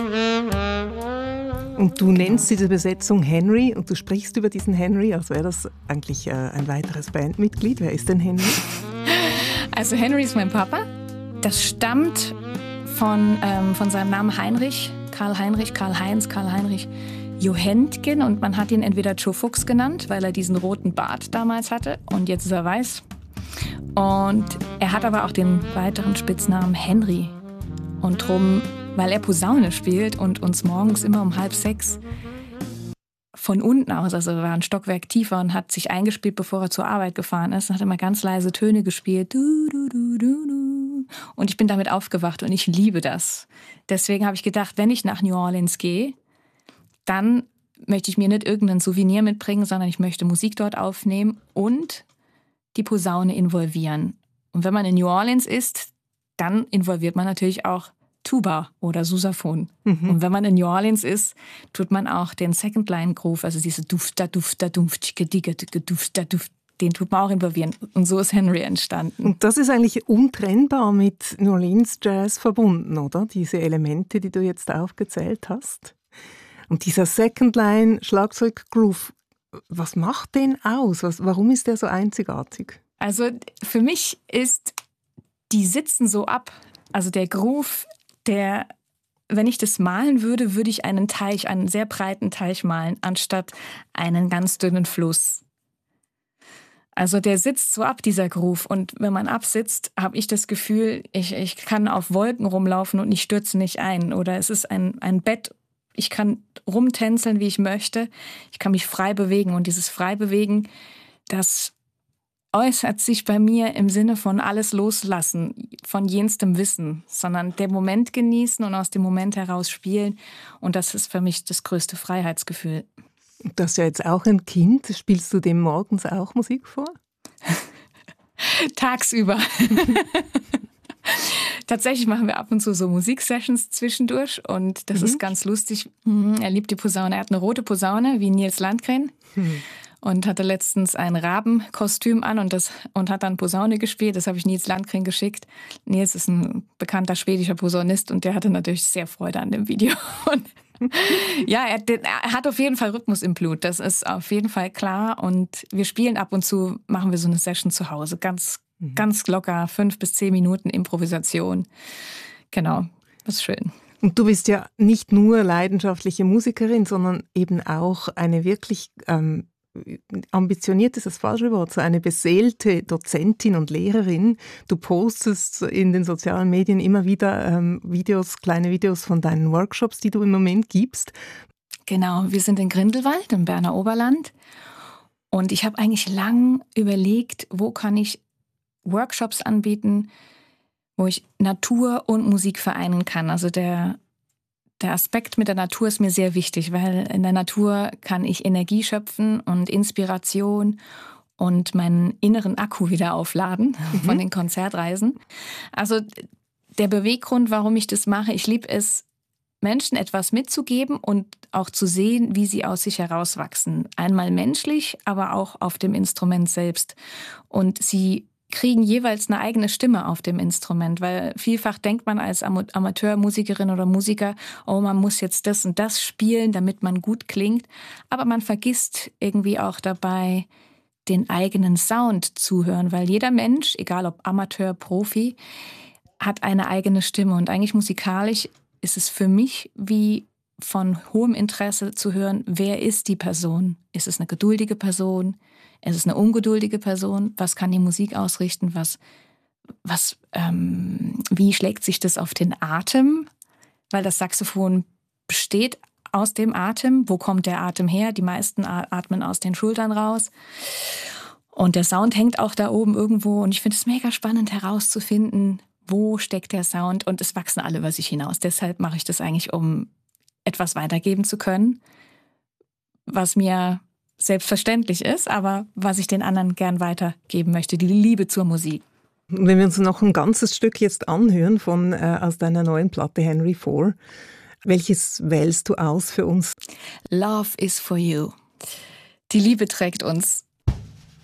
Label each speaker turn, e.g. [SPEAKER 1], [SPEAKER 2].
[SPEAKER 1] Und du nennst diese Besetzung Henry und du sprichst über diesen Henry, als wäre das eigentlich ein weiteres Bandmitglied. Wer ist denn Henry?
[SPEAKER 2] Also Henry ist mein Papa. Das stammt von seinem Namen Heinrich, Karl-Heinrich Johentgen, und man hat ihn entweder Joe Fuchs genannt, weil er diesen roten Bart damals hatte, und jetzt ist er weiß. Und er hat aber auch den weiteren Spitznamen Henry. Und drum, weil er Posaune spielt und uns morgens immer um 5:30 von unten aus, also er war ein Stockwerk tiefer und hat sich eingespielt, bevor er zur Arbeit gefahren ist, und hat immer ganz leise Töne gespielt. Du, du, du, du, du. Und ich bin damit aufgewacht und ich liebe das. Deswegen habe ich gedacht, wenn ich nach New Orleans gehe, dann möchte ich mir nicht irgendein Souvenir mitbringen, sondern ich möchte Musik dort aufnehmen und die Posaune involvieren. Und wenn man in New Orleans ist, dann involviert man natürlich auch Tuba oder Sousaphon. Und wenn man in New Orleans ist, tut man auch den Second-Line-Groove, also diese Dufta, Dufta, Dumpftige, Dufta, Duft, den tut man auch involvieren. Und so ist Henry entstanden.
[SPEAKER 1] Und das ist eigentlich untrennbar mit New Orleans Jazz verbunden, oder? Diese Elemente, die du jetzt aufgezählt hast. Und dieser Second-Line Schlagzeug-Groove, was macht den aus? Warum ist der so einzigartig?
[SPEAKER 2] Also für mich ist, die sitzen so ab. Also der Groove, wenn ich das malen würde, würde ich einen sehr breiten Teich malen, anstatt einen ganz dünnen Fluss. Also der sitzt so ab, dieser Groove. Und wenn man absitzt, habe ich das Gefühl, ich kann auf Wolken rumlaufen und ich stürze nicht ein. Oder es ist ein Bett. Ich kann rumtänzeln, wie ich möchte. Ich kann mich frei bewegen. Und dieses Freibewegen, das äußert sich bei mir im Sinne von alles loslassen, von jenstem Wissen, sondern den Moment genießen und aus dem Moment heraus spielen. Und das ist für mich das größte Freiheitsgefühl.
[SPEAKER 1] Du hast ja jetzt auch ein Kind. Spielst du dem morgens auch Musik vor?
[SPEAKER 2] Tagsüber. Tatsächlich machen wir ab und zu so Musiksessions zwischendurch und das ist ganz lustig. Er liebt die Posaune. Er hat eine rote Posaune wie Nils Landgren und hatte letztens ein Rabenkostüm an und hat dann Posaune gespielt. Das habe ich Nils Landgren geschickt. Nils ist ein bekannter schwedischer Posaunist und der hatte natürlich sehr Freude an dem Video. Und ja, er hat auf jeden Fall Rhythmus im Blut. Das ist auf jeden Fall klar. Und wir spielen ab und zu, machen wir so eine Session zu Hause. Ganz locker, 5 bis 10 Minuten Improvisation. Genau, das ist schön.
[SPEAKER 1] Und du bist ja nicht nur leidenschaftliche Musikerin, sondern eben auch eine wirklich ambitioniert ist das falsche Wort, so eine beseelte Dozentin und Lehrerin. Du postest in den sozialen Medien immer wieder kleine Videos von deinen Workshops, die du im Moment gibst.
[SPEAKER 2] Genau, wir sind in Grindelwald im Berner Oberland und ich habe eigentlich lang überlegt, wo kann ich Workshops anbieten, wo ich Natur und Musik vereinen kann. Also der Aspekt mit der Natur ist mir sehr wichtig, weil in der Natur kann ich Energie schöpfen und Inspiration und meinen inneren Akku wieder aufladen von den Konzertreisen. Also der Beweggrund, warum ich das mache, ich liebe es, Menschen etwas mitzugeben und auch zu sehen, wie sie aus sich herauswachsen. Einmal menschlich, aber auch auf dem Instrument selbst. Und sie kriegen jeweils eine eigene Stimme auf dem Instrument, weil vielfach denkt man als Amateurmusikerin oder Musiker, oh, man muss jetzt das und das spielen, damit man gut klingt. Aber man vergisst irgendwie auch dabei, den eigenen Sound zu hören, weil jeder Mensch, egal ob Amateur, Profi, hat eine eigene Stimme. Und eigentlich musikalisch ist es für mich wie von hohem Interesse zu hören, wer ist die Person? Ist es eine geduldige Person? Ist es eine ungeduldige Person? Was kann die Musik ausrichten? Wie schlägt sich das auf den Atem? Weil das Saxophon besteht aus dem Atem. Wo kommt der Atem her? Die meisten atmen aus den Schultern raus. Und der Sound hängt auch da oben irgendwo. Und ich finde es mega spannend herauszufinden, wo steckt der Sound. Und es wachsen alle über sich hinaus. Deshalb mache ich das eigentlich, um etwas weitergeben zu können, was mir selbstverständlich ist, aber was ich den anderen gern weitergeben möchte, die Liebe zur Musik.
[SPEAKER 1] Wenn wir uns noch ein ganzes Stück jetzt anhören aus deiner neuen Platte Henry IV, welches wählst du aus für uns?
[SPEAKER 2] Love is for you. Die Liebe trägt uns.